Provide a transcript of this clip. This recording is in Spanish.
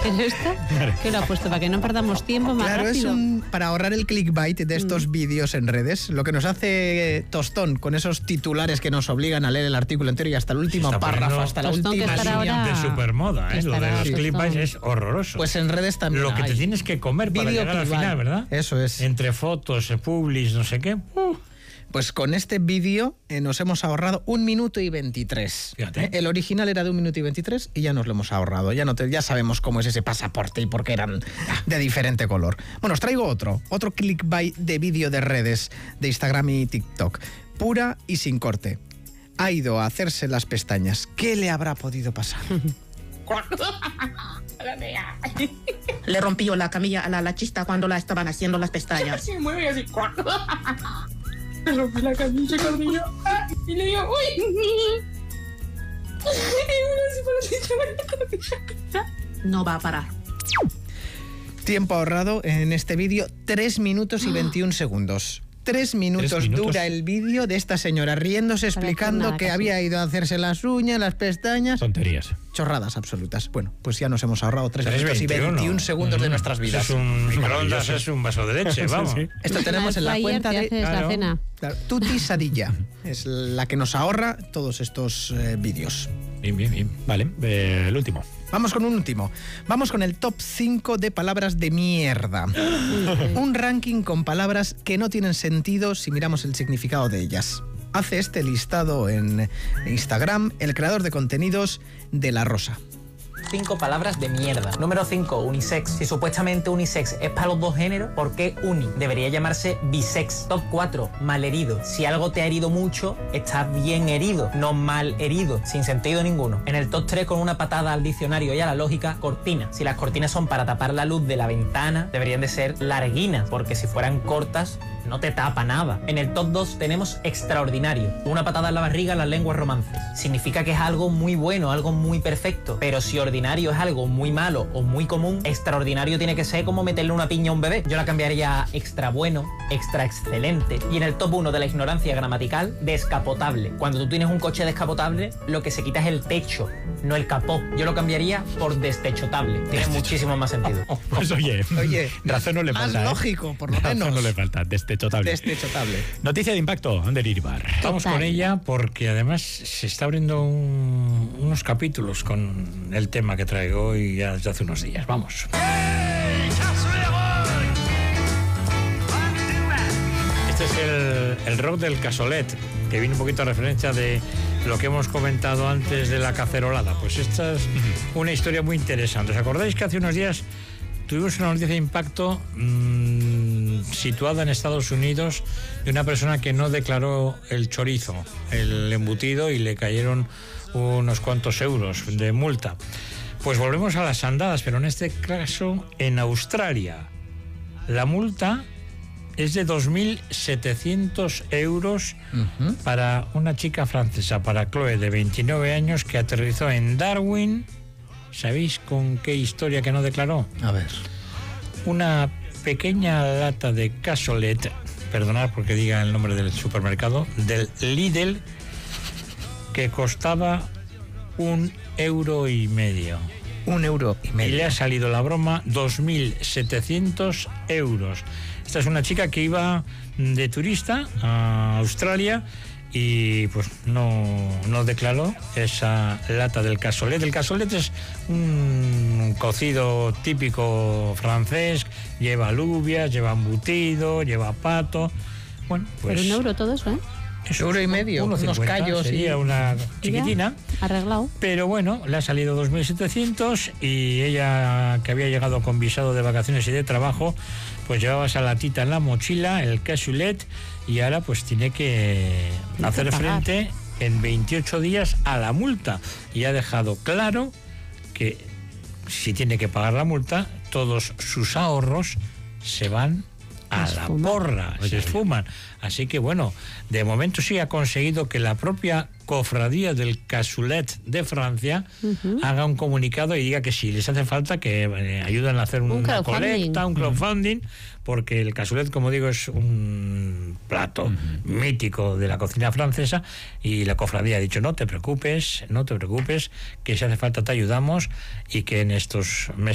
Pero esto, ¿qué lo ha puesto? Para que no perdamos tiempo más Claro, rápido. para ahorrar el clickbait de estos vídeos en redes, lo que nos hace Tostón con esos titulares que nos obligan a leer el artículo entero y hasta el último párrafo, hasta la Tostón, última que estará línea. ahora- De supermoda, que lo de estará los Tostón. clickbaits es horroroso. Pues en redes también lo que te hay. tienes que comer para Video llegar al clickbait. final, ¿verdad? Eso es. Entre fotos, publis, no sé qué. Pues con este vídeo nos hemos ahorrado 1 minuto y 23. Fíjate. El original era de 1 minuto y 23 y ya nos lo hemos ahorrado. Ya sabemos cómo es ese pasaporte y por qué eran de diferente color. Bueno, os traigo otro clickbait de vídeo de redes de Instagram y TikTok. Pura y sin corte. Ha ido a hacerse las pestañas. ¿Qué le habrá podido pasar? Le rompió la camilla a la chista cuando la estaban haciendo las pestañas. Se mueve así. Le rompí la camilla, cariño. Y le digo, uy. No va a parar. Tiempo ahorrado en este vídeo, 3 minutos y 21 segundos. 3 minutos dura el vídeo de esta señora riéndose, explicando nada, que casi. había ido a hacerse las uñas, las pestañas. Tonterías. Chorradas absolutas. Bueno, pues ya nos hemos ahorrado 3 minutos y 3:21. 21 segundos de nuestras vidas. Es un microondas, es un vaso de leche, vamos. Pues Esto tenemos en la cuenta te de haces la cena. Tuti Sadilla. Es la que nos ahorra todos estos vídeos. Bien. Vale, el último. Vamos con un último. Vamos con el top 5 de palabras de mierda. Un ranking con palabras que no tienen sentido si miramos el significado de ellas. Hace este listado en Instagram el creador de contenidos de La Rosa. 5 palabras de mierda. Número 5, unisex. Si supuestamente unisex es para los dos géneros, ¿por qué uni? Debería llamarse bisex. Top 4, malherido. Si algo te ha herido mucho, estás bien herido, no mal herido, sin sentido ninguno. En el top 3, con una patada al diccionario y a la lógica, cortina. Si las cortinas son para tapar la luz de la ventana, deberían de ser larguinas, porque si fueran cortas, no te tapa nada. En el top 2 tenemos extraordinario. Una patada en la barriga, las lenguas romances. Significa que es algo muy bueno, algo muy perfecto. Pero si ordinario es algo muy malo o muy común, extraordinario tiene que ser como meterle una piña a un bebé. Yo la cambiaría a extra bueno, extra excelente. Y en el top 1 de la ignorancia gramatical, descapotable. Cuando tú tienes un coche descapotable, lo que se quita es el techo, no el capó. Yo lo cambiaría por destechotable. Tiene muchísimo más sentido. Pues oye, razón no le más falta. lógico, por lo Razón menos. no le falta, destechotable. Destechotable. Noticia de impacto, Ander Iribar. Vamos con ella porque además se está abriendo unos capítulos con el tema que traigo hoy ya desde hace unos días. Vamos. Este es el rock del casolet, que viene un poquito a referencia de lo que hemos comentado antes de la cacerolada. Pues esta es una historia muy interesante. ¿Os acordáis que hace unos días tuvimos una noticia de impacto situada en Estados Unidos de una persona que no declaró el chorizo, el embutido, y le cayeron unos cuantos euros de multa? Pues volvemos a las andadas, pero en este caso en Australia. La multa es de 2.700 euros para una chica francesa, para Chloe, de 29 años, que aterrizó en Darwin. ¿Sabéis con qué historia que no declaró? A ver. Una pequeña lata de casolet, perdonad porque diga el nombre del supermercado, del Lidl, que costaba 1,5 euros. 1,5 euros. Y le ha salido la broma 2.700 euros. Esta es una chica que iba de turista a Australia y pues no declaró esa lata del casolet. El casolet es un cocido típico francés, lleva alubias, lleva embutido, lleva pato. Bueno, pues... Pero 1 euro todo eso, ¿eh? Es 1,5 euros, unos 1,50, callos. sería una chiquitina. Arreglado. Pero bueno, le ha salido 2.700 y ella, que había llegado con visado de vacaciones y de trabajo, pues llevaba esa latita en la mochila, el cassoulet, y ahora pues tiene que hacer frente en 28 días a la multa. Y ha dejado claro que si tiene que pagar la multa, todos sus ahorros se van a la porra, se esfuman. Así que bueno, de momento sí ha conseguido que la propia cofradía del cassoulet de Francia haga un comunicado y diga que si les hace falta que ayuden a hacer una colecta, un crowdfunding, porque el cassoulet, como digo, es un plato mítico de la cocina francesa, y la cofradía ha dicho no te preocupes, que si hace falta te ayudamos, y que en estos meses